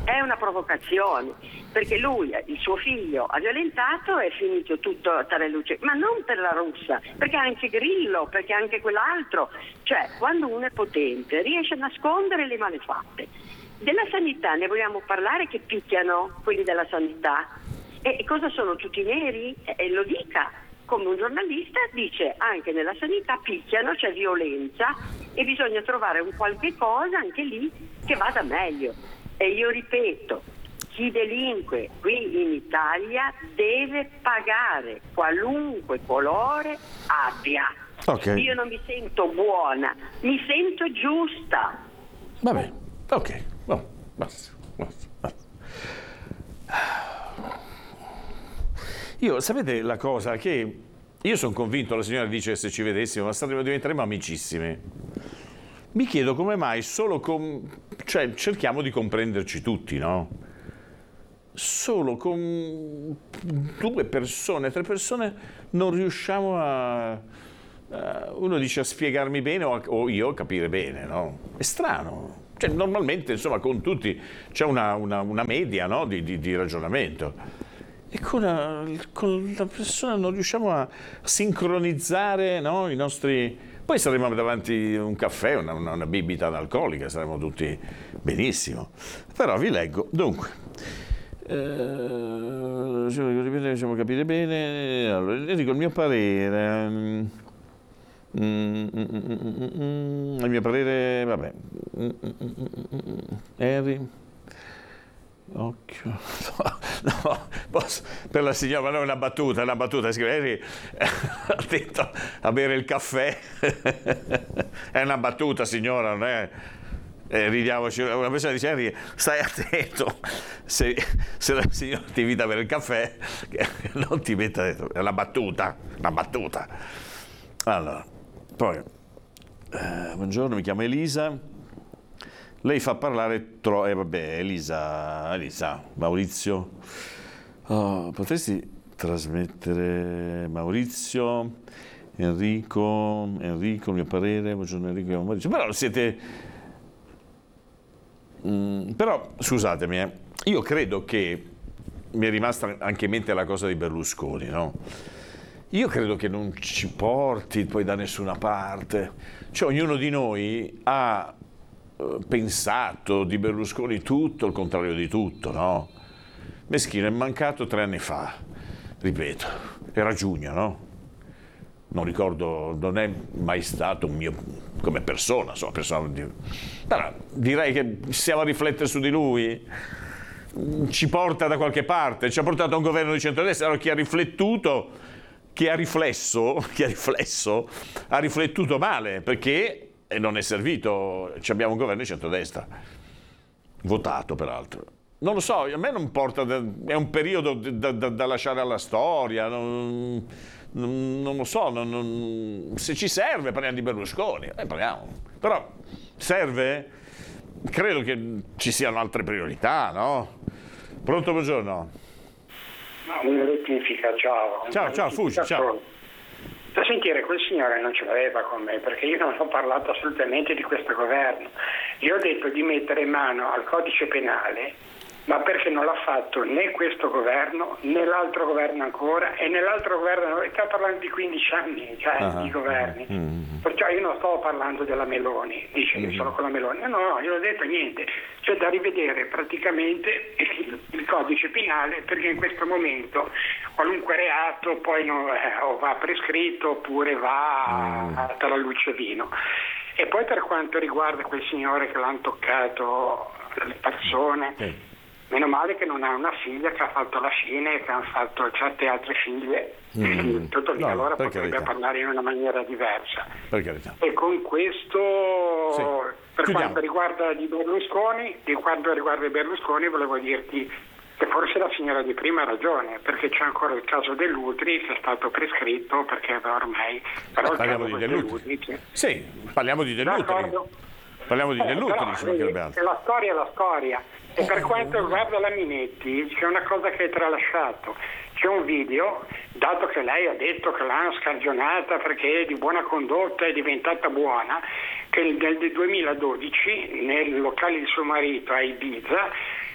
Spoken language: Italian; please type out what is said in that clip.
è una provocazione, perché lui, il suo figlio, ha violentato, è finito tutto a Tareluce, ma non per la russa, perché anche Grillo, perché anche quell'altro, cioè quando uno è potente riesce a nascondere le malefatte. Della sanità ne vogliamo parlare, che picchiano quelli della sanità? E cosa sono, tutti neri? E lo dica, come un giornalista dice, anche nella sanità picchiano, c'è violenza e bisogna trovare un qualche cosa anche lì che vada meglio. E io ripeto, chi delinque qui in Italia deve pagare, qualunque colore abbia. Okay. Io non mi sento buona, mi sento giusta. Vabbè, ok, basta. Io, sapete la cosa, che io sono convinto, la signora dice se ci vedessimo, ma diventeremo amicissime. Mi chiedo come mai cioè cerchiamo di comprenderci tutti, no? Solo con 2 persone, 3 persone non riusciamo uno dice a spiegarmi bene o io a capire bene, no? È strano. Cioè, normalmente, insomma, con tutti c'è una media, no? di ragionamento. E con la persona non riusciamo a sincronizzare, no? I nostri... Poi saremo davanti a un caffè, una bibita analcolica, saremo tutti benissimo. Però vi leggo. Dunque, diciamo capire bene. Allora, dico il mio parere. Il mio parere, vabbè. Harry. Occhio. No, per la signora, ma non è una battuta, Harry, attento a bere il caffè. È una battuta, signora, non è... ridiamoci. Una persona dice, Harry, stai attento, se la signora ti invita a bere il caffè, non ti metta dentro. È una battuta. Allora, poi, buongiorno, mi chiamo Elisa. Lei fa parlare Elisa, Maurizio. Oh, potresti trasmettere Maurizio, Enrico, il mio parere, buongiorno Enrico e Maurizio. Però siete... però, scusatemi, io credo che mi è rimasta anche in mente la cosa di Berlusconi, no? Io credo che non ci porti poi da nessuna parte. Cioè, ognuno di noi ha pensato di Berlusconi tutto il contrario di tutto, no? Meschino è mancato 3 anni fa, ripeto, era giugno, no? Non ricordo, non è mai stato un mio, come persona, però direi che stiamo a riflettere su di lui, ci porta da qualche parte, ci ha portato a un governo di centrodestra. Allora chi ha riflesso ha riflettuto male, perché non è servito. Abbiamo un governo di centrodestra, votato peraltro. Non lo so, a me non porta, è un periodo da lasciare alla storia, non lo so, se ci serve parliamo di Berlusconi, parliamo. Però serve? Credo che ci siano altre priorità, no? Pronto, buongiorno. Una rettifica, ciao. Ciao, Fucci, ciao. Da sentire quel signore non ce l'aveva con me, perché io non ho parlato assolutamente di questo governo. Io ho detto di mettere in mano al codice penale, ma perché non l'ha fatto né questo governo né l'altro governo ancora, e nell'altro governo stiamo parlando di 15 anni, di governi. Perciò io non sto parlando della Meloni, dice che sono con la Meloni. No, io ho detto niente, c'è da rivedere praticamente il codice penale, perché in questo momento qualunque reato poi o va prescritto oppure va tra luce e vino. E poi per quanto riguarda quel signore che l'hanno toccato, le persone, meno male che non ha una figlia che ha fatto la fine e che hanno fatto certe altre figlie, tutto lì, allora potrebbe parlare in una maniera diversa. Per carità. E con questo, per quanto riguarda Berlusconi, volevo dirti che forse la signora di prima ha ragione, perché c'è ancora il caso Dell'Utri che è stato prescritto, perché ormai... Però parliamo di Dell'Utri. Sì, parliamo di Dell'Utri. Parliamo di Dell'Utri, la storia è la storia. E per quanto riguarda la Minetti, c'è una cosa che è tralasciato. C'è un video, dato che lei ha detto che l'hanno scagionata perché di buona condotta è diventata buona, che nel 2012 nel locale di suo marito a Ibiza